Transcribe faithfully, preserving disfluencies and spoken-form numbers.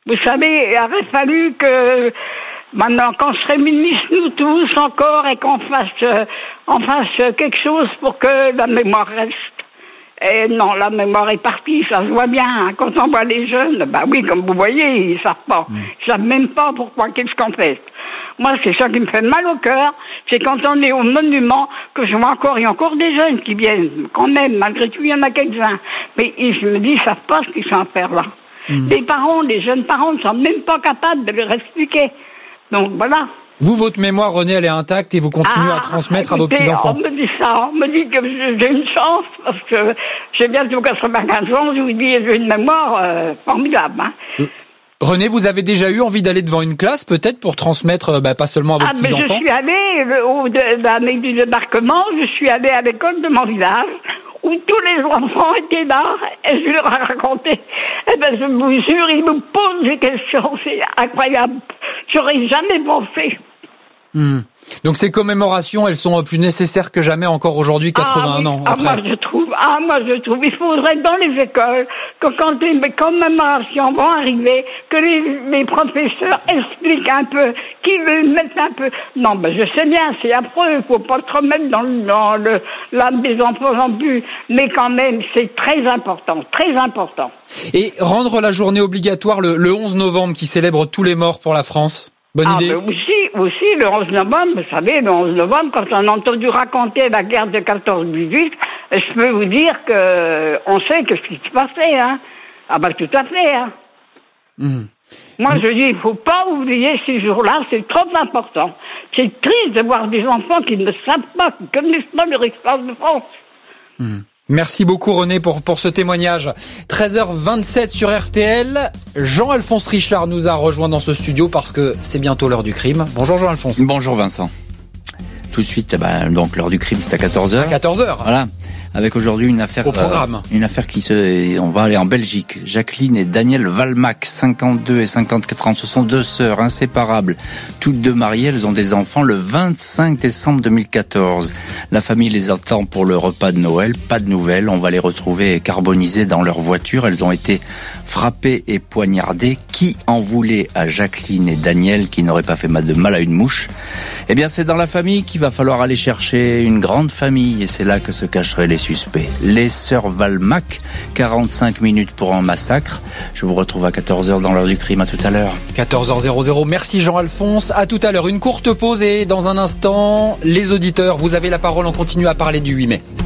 Vous savez, il aurait fallu que, maintenant, qu'on se réunisse nous tous encore et qu'on fasse, euh, on fasse quelque chose pour que la mémoire reste. Et non, la mémoire est partie, ça se voit bien. Hein. Quand on voit les jeunes, bah oui, comme vous voyez, ils savent pas. Mmh. Ils savent même pas pourquoi, qu'est-ce qu'on fait. Moi, c'est ça qui me fait mal au cœur. C'est quand on est au monument que je vois encore, il y a encore des jeunes qui viennent. Quand même, malgré tout, il y en a quelques-uns. Mais je me dis, ils savent pas ce qu'ils sont à faire là. Mmh. Les parents, les jeunes parents ne sont même pas capables de leur expliquer. Donc voilà. Vous, votre mémoire, René, elle est intacte et vous continuez ah, à transmettre écoutez, à vos petits-enfants. On me dit ça, on me dit que j'ai une chance parce que j'ai bientôt quatre-vingt-quinze ans, je vous dis, j'ai une mémoire euh, formidable. Hein. Euh, René, vous avez déjà eu envie d'aller devant une classe, peut-être, pour transmettre, bah, pas seulement à vos ah, petits-enfants? Je suis allée au de, l'année du débarquement, je suis allée à l'école de mon village, où tous les enfants étaient là, et je leur ai raconté. Eh ben, je vous jure, ils me posent des questions, c'est incroyable. J'aurais jamais pensé. Mmh. Donc ces commémorations, elles sont plus nécessaires que jamais encore aujourd'hui, quatre-vingt-un ah, oui. ans ah, après. Moi je trouve, ah moi je trouve, il faudrait dans les écoles que quand les commémorations vont arriver, que les, les professeurs expliquent un peu, qu'ils le mettent un peu. Non, ben je sais bien, c'est affreux, il faut pas te remettre dans, dans le l'âme des enfants non plus, mais quand même c'est très important, très important. Et rendre la journée obligatoire le, le onze novembre qui célèbre tous les morts pour la France. Bonne ah, idée. Ben aussi, aussi, le onze novembre, vous savez, le onze novembre, quand on a entendu raconter la guerre de quatorze dix-huit, je peux vous dire que on sait que ce qui se passait, hein. Ah ben tout à fait, hein. Mmh. Moi, je dis, il faut pas oublier ces jours-là, c'est trop important. C'est triste de voir des enfants qui ne savent pas, qui ne connaissent pas leur histoire de France. Mmh. Merci beaucoup René pour, pour ce témoignage. treize heures vingt-sept sur R T L. Jean-Alphonse Richard nous a rejoint dans ce studio parce que c'est bientôt l'heure du crime. Bonjour Jean-Alphonse. Bonjour Vincent. Tout de suite, ben, donc l'heure du crime c'est à quatorze heures. À quatorze heures. Voilà. Avec aujourd'hui une affaire, au programme. Euh, une affaire qui se, on va aller en Belgique. Jacqueline et Daniel Valmac, cinquante-deux et cinquante-quatre ans, ce sont deux sœurs inséparables, toutes deux mariées, elles ont des enfants le vingt-cinq décembre deux mille quatorze. La famille les attend pour le repas de Noël, pas de nouvelles, on va les retrouver carbonisées dans leur voiture, elles ont été frappées et poignardées. Qui en voulait à Jacqueline et Daniel qui n'auraient pas fait de mal à une mouche? Eh bien, c'est dans la famille qu'il va falloir aller chercher une grande famille et c'est là que se cacheraient les suspects. Les sœurs Valmac, quarante-cinq minutes pour un massacre. Je vous retrouve à quatorze heures dans l'heure du crime. À tout à l'heure. quatorze heures. Merci Jean-Alphonse. À tout à l'heure. Une courte pause et dans un instant, les auditeurs, vous avez la parole. On continue à parler du huit mai.